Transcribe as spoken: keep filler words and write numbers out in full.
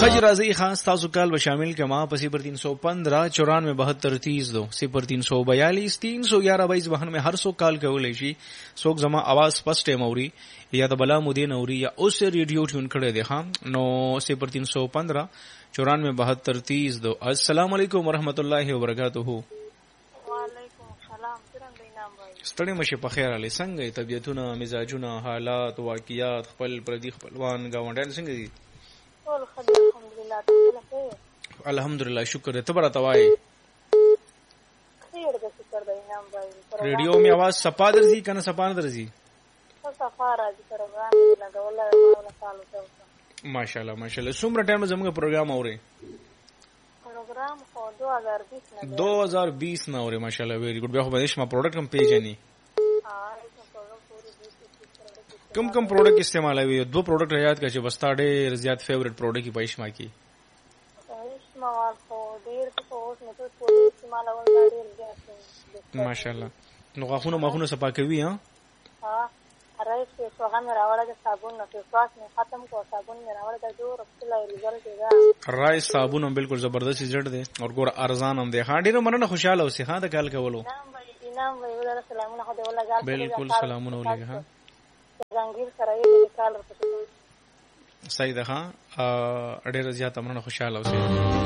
खज राजी खास तासु काल व शामिल के माँ पसी पर तीन सौ पंद्रह चौरानवे बहत्तर तीस दो सिपर तीन सौ बयालीस तीन सौ ग्यारह बाईस वाहन में हर सो काल के ओलेशी सोक जमा आवाज स्पष्ट है मौरी या तो बला मुदे नौरी या उससे रेडियो ट्यून खड़े देखा नौ सिपर तीन सौ पंद्रह चौरानवे बहत्तर तीस दो। अस्सलाम वालेकुम वरहमतुल्लाहि वबरकातुहू। ستړي مشه په خیر علي څنګه طبيعتونه مزاجونه حالات واقعيات خپل پردي خپلوان گاونډیان څنګه دي؟ ټول خدای الحمدلله ټول خیر الحمدلله شکر ته برا توای خیر د شکر د انعام بھائی ریډیو می आवाज صفا درځي کنه صفا نه درځي؟ صفا راځي پروګرام لګول ولا سالو ته ماشاءالله ماشاءالله څومره ټایم زموږ پروګرام اوري؟ پروګرام خو دو ہزار بیس نه دو ہزار بیس نه اوري ماشاءالله ویری ګډ بیا خو بهش ما پروډکټ کم پیژني کم کم پروډکټ استعمالوي دو پروډکټ یاد کړئ چې بستا ډېر زیات فیوریټ پروډکټ کی پېښما کی استعمال خو ډېر په اوس نه ټول استعمالول ډېر زیات ماشاءالله نو غاخونه ماخونه صفا کوي ها ها رایس کې څنګه مې راوړل د صابون نو فاس نه ختم کو صابون مې راوړل د جوړ خپل ریزلټ دی رایس صابون هم بالکل زبردست رزلټ دی او ګور ارزان هم دی ها ډېر مننه خوشاله اوسې ها د کال کولو نام وی ولا سلامونه خو دی ولا ګال بالکل سلامونه ولګه ها زنګیر سره یې کال ورته صحیح ده ها ډېر زیات مننه خوشاله اوسې